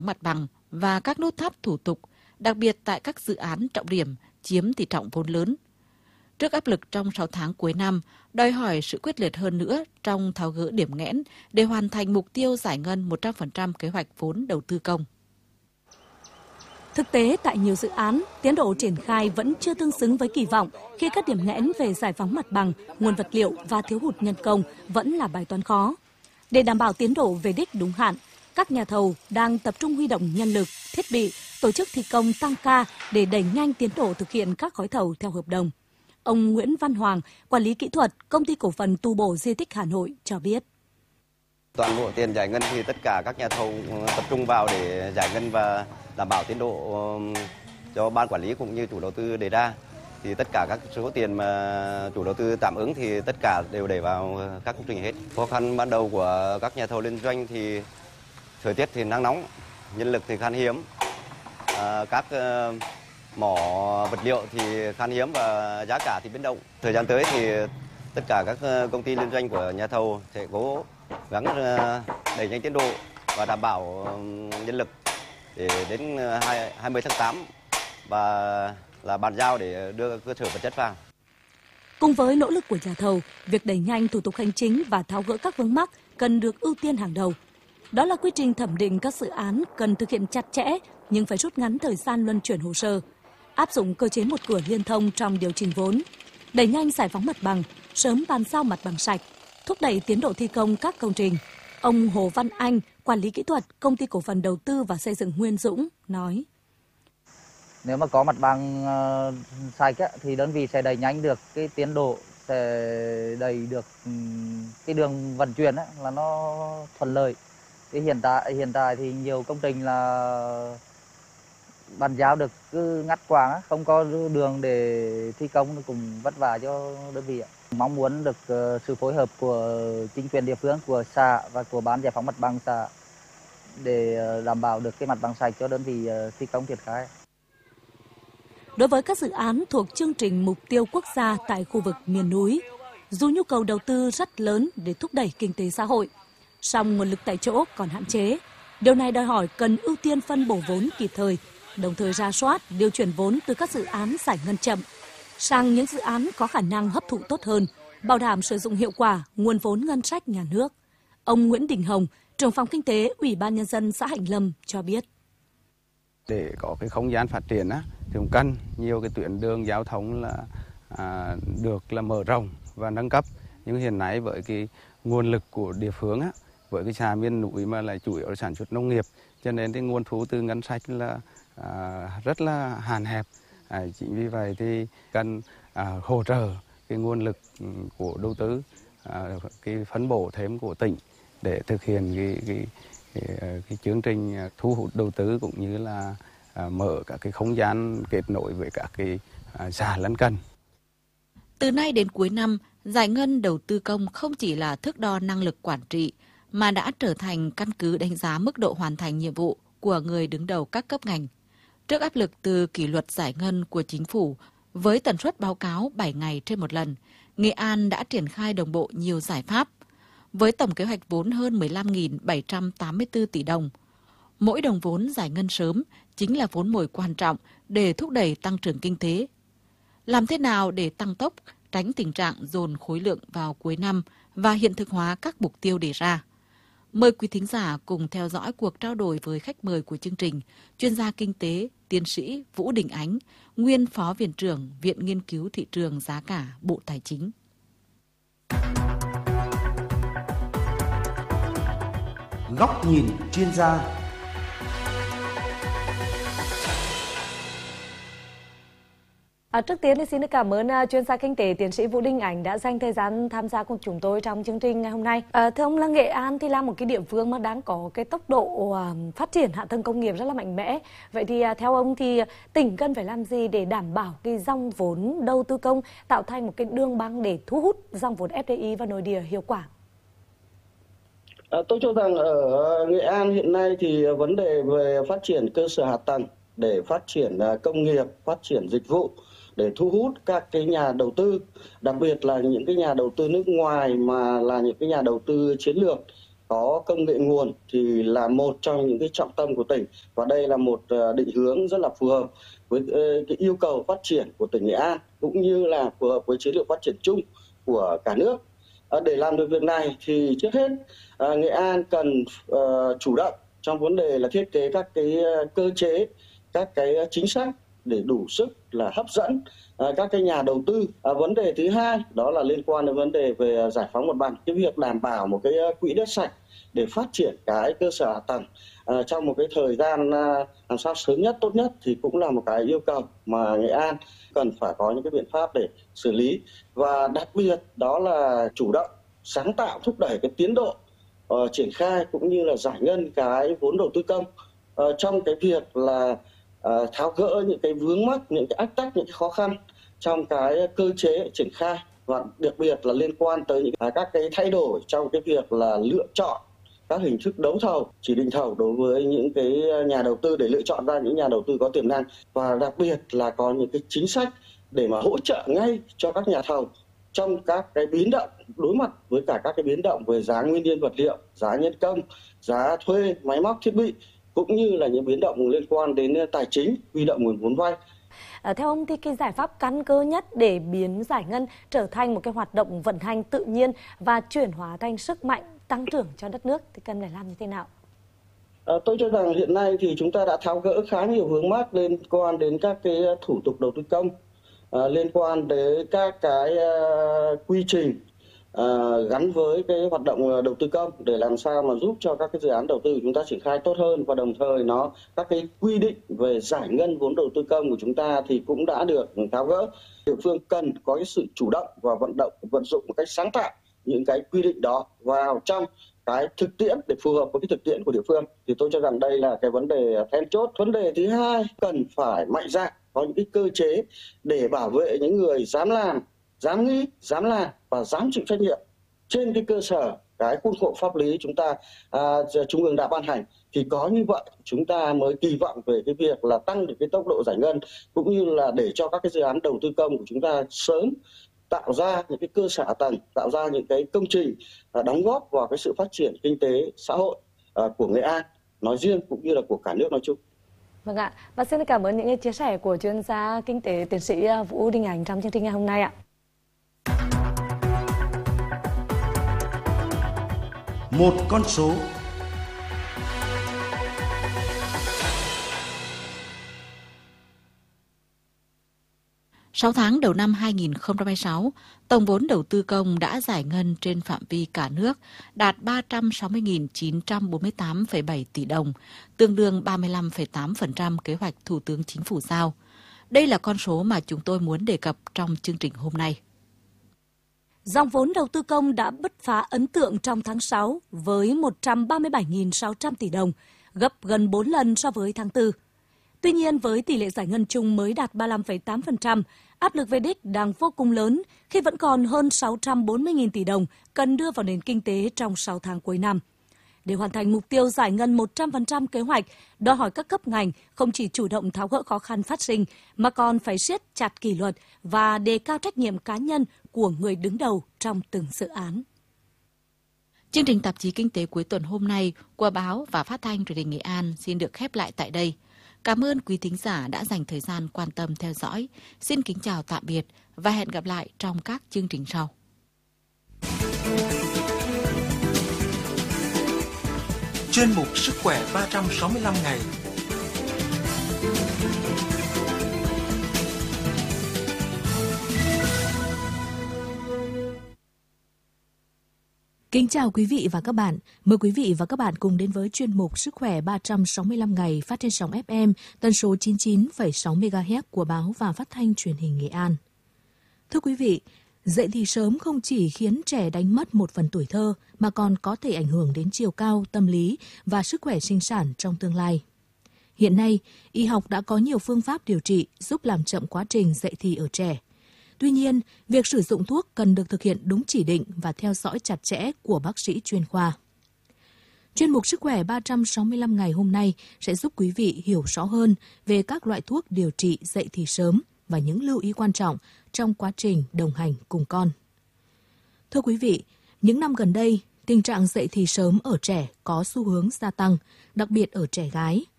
mặt bằng và các nút thắt thủ tục, đặc biệt tại các dự án trọng điểm chiếm tỷ trọng vốn lớn. Trước áp lực trong 6 tháng cuối năm, đòi hỏi sự quyết liệt hơn nữa trong tháo gỡ điểm nghẽn để hoàn thành mục tiêu giải ngân 100% kế hoạch vốn đầu tư công. Thực tế, tại nhiều dự án, tiến độ triển khai vẫn chưa tương xứng với kỳ vọng khi các điểm nghẽn về giải phóng mặt bằng, nguồn vật liệu và thiếu hụt nhân công vẫn là bài toán khó. Để đảm bảo tiến độ về đích đúng hạn, các nhà thầu đang tập trung huy động nhân lực, thiết bị, tổ chức thi công tăng ca để đẩy nhanh tiến độ thực hiện các gói thầu theo hợp đồng. Ông Nguyễn Văn Hoàng, quản lý kỹ thuật, Công ty Cổ phần Tu bổ Di tích Hà Nội cho biết. Toàn bộ tiền giải ngân thì tất cả các nhà thầu tập trung vào để giải ngân và đảm bảo tiến độ cho ban quản lý cũng như chủ đầu tư đề ra. Thì tất cả các số tiền mà chủ đầu tư tạm ứng thì tất cả đều để vào các công trình hết. Khó khăn ban đầu của các nhà thầu liên doanh thì thời tiết thì nắng nóng, nhân lực thì khan hiếm, các mỏ vật liệu thì khan hiếm và giá cả thì biến động. Thời gian tới thì tất cả các công ty liên doanh của nhà thầu sẽ cố gắng đẩy nhanh tiến độ và đảm bảo nhân lực để đến 20 tháng 8 và là bàn giao để đưa cơ sở vật chất vào. Cùng với nỗ lực của nhà thầu, việc đẩy nhanh thủ tục hành chính và tháo gỡ các vướng mắc cần được ưu tiên hàng đầu. Đó là quy trình thẩm định các dự án cần thực hiện chặt chẽ nhưng phải rút ngắn thời gian luân chuyển hồ sơ, áp dụng cơ chế một cửa liên thông trong điều chỉnh vốn, đẩy nhanh giải phóng mặt bằng, sớm bàn giao mặt bằng sạch, thúc đẩy tiến độ thi công các công trình. Ông Hồ Văn Anh, quản lý kỹ thuật, Công ty Cổ phần Đầu tư và Xây dựng Nguyên Dũng nói: Nếu mà có mặt bằng sạch thì đơn vị sẽ đẩy nhanh được cái tiến độ, sẽ đẩy được cái đường vận chuyển là nó thuận lợi. Thì hiện tại thì nhiều công trình là bàn giao được cứ ngắt quãng, không có đường để thi công, nó cũng vất vả cho đơn vị. Mong muốn được sự phối hợp của chính quyền địa phương, của xã và của ban giải phóng mặt bằng xã để đảm bảo được cái mặt bằng sạch cho đơn vị thi công triển khai. Đối với các dự án thuộc chương trình mục tiêu quốc gia tại khu vực miền núi, dù nhu cầu đầu tư rất lớn để thúc đẩy kinh tế xã hội, song nguồn lực tại chỗ còn hạn chế. Điều này đòi hỏi cần ưu tiên phân bổ vốn kịp thời, đồng thời rà soát, điều chuyển vốn từ các dự án giải ngân chậm sang những dự án có khả năng hấp thụ tốt hơn, bảo đảm sử dụng hiệu quả nguồn vốn ngân sách nhà nước. Ông Nguyễn Đình Hồng, trưởng phòng kinh tế Ủy ban Nhân dân xã Hạnh Lâm cho biết. Để có cái không gian phát triển thì cũng cần nhiều cái tuyến đường giao thông là được là mở rộng và nâng cấp. Nhưng hiện nay với cái nguồn lực của địa phương với cái xã miền núi mà lại chủ yếu là sản xuất nông nghiệp, cho nên cái nguồn thu từ ngân sách là rất là hạn hẹp. Chính vì vậy thì cần hỗ trợ cái nguồn lực của đầu tư, cái phân bổ thêm của tỉnh để thực hiện cái chương trình thu hút đầu tư cũng như là mở các cái không gian kết nối với các cái xã lân cận. Từ nay đến cuối năm, giải ngân đầu tư công không chỉ là thước đo năng lực quản trị mà đã trở thành căn cứ đánh giá mức độ hoàn thành nhiệm vụ của người đứng đầu các cấp ngành. Trước áp lực từ kỷ luật giải ngân của chính phủ với tần suất báo cáo 7 ngày trên một lần, Nghệ An đã triển khai đồng bộ nhiều giải pháp. Với tổng kế hoạch vốn hơn 15.784 tỷ đồng, mỗi đồng vốn giải ngân sớm chính là vốn mồi quan trọng để thúc đẩy tăng trưởng kinh tế. Làm thế nào để tăng tốc, tránh tình trạng dồn khối lượng vào cuối năm và hiện thực hóa các mục tiêu đề ra? Mời quý thính giả cùng theo dõi cuộc trao đổi với khách mời của chương trình, chuyên gia kinh tế, tiến sĩ Vũ Đình Ánh, nguyên Phó Viện trưởng Viện Nghiên cứu Thị trường Giá cả Bộ Tài chính. Góc nhìn chuyên gia. Trước tiên thì xin cảm ơn chuyên gia kinh tế tiến sĩ Vũ Đình Ánh đã dành thời gian tham gia cùng chúng tôi trong chương trình ngày hôm nay. Thưa ông, là Nghệ An thì là một cái địa phương mà đang có cái tốc độ phát triển hạ tầng công nghiệp rất là mạnh mẽ. Vậy thì theo ông thì tỉnh cần phải làm gì để đảm bảo cái dòng vốn đầu tư công, tạo thành một cái đường băng để thu hút dòng vốn FDI vào nội địa hiệu quả? Tôi cho rằng ở Nghệ An hiện nay thì vấn đề về phát triển cơ sở hạ tầng để phát triển công nghiệp, phát triển dịch vụ, để thu hút các cái nhà đầu tư, đặc biệt là những cái nhà đầu tư nước ngoài mà là những cái nhà đầu tư chiến lược có công nghệ nguồn thì là một trong những cái trọng tâm của tỉnh, và đây là một định hướng rất là phù hợp với cái yêu cầu phát triển của tỉnh Nghệ An cũng như là phù hợp với chiến lược phát triển chung của cả nước. Để làm được việc này thì trước hết Nghệ An cần chủ động trong vấn đề là thiết kế các cái cơ chế, các cái chính sách để đủ sức là hấp dẫn các cái nhà đầu tư. Vấn đề thứ hai đó là liên quan đến vấn đề về giải phóng mặt bằng, cái việc đảm bảo một cái quỹ đất sạch để phát triển cái cơ sở hạ tầng trong một cái thời gian làm sao sớm nhất, tốt nhất thì cũng là một cái yêu cầu mà Nghệ An cần phải có những cái biện pháp để xử lý. Và đặc biệt đó là chủ động sáng tạo thúc đẩy cái tiến độ triển khai cũng như là giải ngân cái vốn đầu tư công trong cái việc là tháo gỡ những cái vướng mắc, những cái ách tắc, những cái khó khăn trong cái cơ chế triển khai, và đặc biệt là liên quan tới những các cái thay đổi trong cái việc là lựa chọn các hình thức đấu thầu, chỉ định thầu đối với những cái nhà đầu tư để lựa chọn ra những nhà đầu tư có tiềm năng, và đặc biệt là có những cái chính sách để mà hỗ trợ ngay cho các nhà thầu trong các cái biến động, đối mặt với cả các cái biến động về giá nguyên nhiên vật liệu, giá nhân công, giá thuê máy móc thiết bị, cũng như là những biến động liên quan đến tài chính, huy động nguồn vốn vay. Theo ông thì cái giải pháp căn cơ nhất để biến giải ngân trở thành một cái hoạt động vận hành tự nhiên và chuyển hóa thành sức mạnh tăng trưởng cho đất nước thì cần phải làm như thế nào? Tôi cho rằng hiện nay thì chúng ta đã tháo gỡ khá nhiều vướng mắc liên quan đến các cái thủ tục đầu tư công, liên quan đến các cái quy trình gắn với cái hoạt động đầu tư công để làm sao mà giúp cho các cái dự án đầu tư của chúng ta triển khai tốt hơn, và đồng thời các cái quy định về giải ngân vốn đầu tư công của chúng ta thì cũng đã được tháo gỡ. Địa phương cần có cái sự chủ động và vận dụng một cách sáng tạo những cái quy định đó vào trong cái thực tiễn để phù hợp với cái thực tiễn của địa phương, thì tôi cho rằng đây là cái vấn đề then chốt. Vấn đề thứ hai, cần phải mạnh dạn có những cái cơ chế để bảo vệ những người dám làm, dám nghĩ, dám làm và dám chịu trách nhiệm trên cái cơ sở cái khuôn khổ pháp lý chúng ta Trung ương đã ban hành. Thì có như vậy chúng ta mới kỳ vọng về cái việc là tăng được cái tốc độ giải ngân, cũng như là để cho các cái dự án đầu tư công của chúng ta sớm tạo ra những cái cơ sở hạ tầng, tạo ra những cái công trình đóng góp vào cái sự phát triển kinh tế xã hội của Nghệ An nói riêng cũng như là của cả nước nói chung. Vâng ạ, và xin cảm ơn những chia sẻ của chuyên gia kinh tế tiến sĩ Vũ Đình Ánh trong chương trình ngày hôm nay ạ. Một con số. Sáu tháng đầu năm 2026, tổng vốn đầu tư công đã giải ngân trên phạm vi cả nước đạt 360.948,7 tỷ đồng, tương đương 35,8% kế hoạch Thủ tướng Chính phủ giao. Đây là con số mà chúng tôi muốn đề cập trong chương trình hôm nay. Dòng vốn đầu tư công đã bứt phá ấn tượng trong tháng 6 với 137.600 tỷ đồng, gấp gần 4 lần so với tháng 4. Tuy nhiên, với tỷ lệ giải ngân chung mới đạt 35,8%, áp lực về đích đang vô cùng lớn khi vẫn còn hơn 640.000 tỷ đồng cần đưa vào nền kinh tế trong 6 tháng cuối năm. Để hoàn thành mục tiêu giải ngân 100% kế hoạch, đòi hỏi các cấp ngành không chỉ chủ động tháo gỡ khó khăn phát sinh, mà còn phải siết chặt kỷ luật và đề cao trách nhiệm cá nhân của người đứng đầu trong từng dự án. Chương trình tạp chí Kinh tế cuối tuần hôm nay của báo và phát thanh truyền hình Nghệ An xin được khép lại tại đây. Cảm ơn quý thính giả đã dành thời gian quan tâm theo dõi. Xin kính chào tạm biệt và hẹn gặp lại trong các chương trình sau. Chuyên mục Sức khỏe 365 ngày. Kính chào quý vị và các bạn. Mời quý vị và các bạn cùng đến với chuyên mục Sức khỏe 365 ngày phát trên sóng FM tần số 99,6 MHz của báo và phát thanh truyền hình Nghệ An. Thưa quý vị, dậy thì sớm không chỉ khiến trẻ đánh mất một phần tuổi thơ mà còn có thể ảnh hưởng đến chiều cao, tâm lý và sức khỏe sinh sản trong tương lai. Hiện nay, y học đã có nhiều phương pháp điều trị giúp làm chậm quá trình dậy thì ở trẻ. Tuy nhiên, việc sử dụng thuốc cần được thực hiện đúng chỉ định và theo dõi chặt chẽ của bác sĩ chuyên khoa. Chuyên mục Sức khỏe 365 ngày hôm nay sẽ giúp quý vị hiểu rõ hơn về các loại thuốc điều trị dậy thì sớm và những lưu ý quan trọng trong quá trình đồng hành cùng con. Thưa quý vị, những năm gần đây, tình trạng dậy thì sớm ở trẻ có xu hướng gia tăng, đặc biệt ở trẻ gái.